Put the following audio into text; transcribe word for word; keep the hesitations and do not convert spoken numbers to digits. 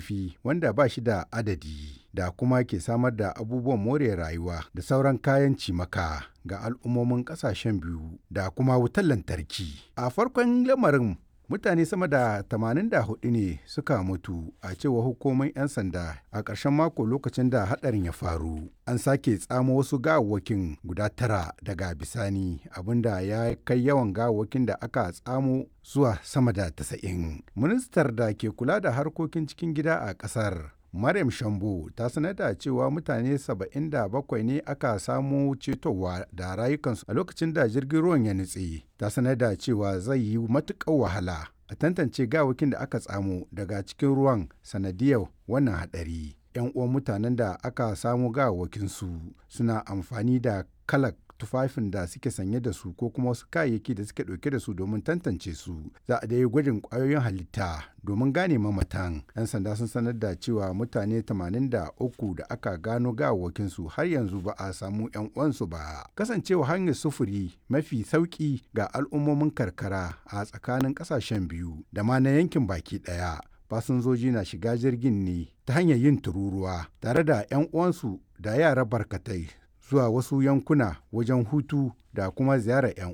ƙarfi wanda ba shi da adadi da kuma ke samar da abubuwan more rayuwa da sauran kayan cimaka ga al'ummomin ƙasashen biyu da kuma wutar lantarki. A farkon lamarin mutane sama da tamanin da hudu ne suka mutu a cewa hukumomin 'yan sanda a ƙarshen mako lokacin da haɗarin ya faru. An sake tsamo wasu gawawwakin guda tara daga bisani abinda ya kai yawan gawawwakin da aka tsamo zuwa sama da tasa'in. Ministar da ke kula da harkokin cikin gida a ƙasar Maryam Shambo ta sanar da cewa mutane saba'in da bakwai ne aka samu cetowa da rayukansu a lokacin da jirgin ruwan ya nutse. Ta sanar da cewa zai yi matuƙar wahala a tantance gawakin da aka tsamo daga cikin ruwan sanadiyar wannan haɗari. 'Yan uwan mutanen da aka samu gawakinsu suna amfani da kalak tufafin da suke sanye da su ko kuma wasu kayayyaki da suke ɗauke da su domin tantance su. Za a dai gwajin ƙwayoyin halitta domin gane mamatan. 'Yan sanda sun sanar da cewa mutane tamanin da uku da aka gano gawawakinsu har yanzu ba a samu 'yan uwansu ba. Kasancewa hanyar sufuri mafi sauƙi ga al'ummomin karkara a tsakanin ƙasashen biyu da ma na yankin baki ɗaya. Fasinjoji na shiga jirgin ne ta hanyar yin tururuwa tare da 'yan uwansu da yara barkatai zuwa wasu yankuna wajen hutu da kuma ziyarar 'yan